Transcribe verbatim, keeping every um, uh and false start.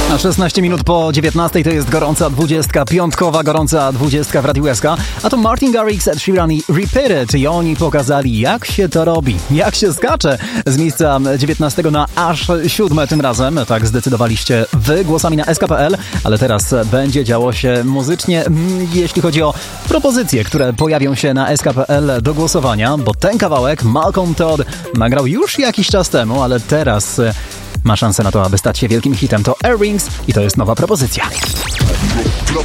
Na szesnaście minut po dziewiętnastej to jest gorąca dwudziestka, piątkowa gorąca dwudziestka w Radiu S K. A to Martin Garrix, Ed Sheeran i Repeat It. I oni pokazali, jak się to robi, jak się skacze z miejsca dziewiętnastego na aż siódme tym razem. Tak zdecydowaliście wy głosami na S K kropka P L, ale teraz będzie działo się muzycznie, jeśli chodzi o propozycje, które pojawią się na S K kropka P L do głosowania, bo ten kawałek Malcolm Todd nagrał już jakiś czas temu, ale teraz ma szansę na to, aby stać się wielkim hitem. To Earrings i to jest nowa propozycja.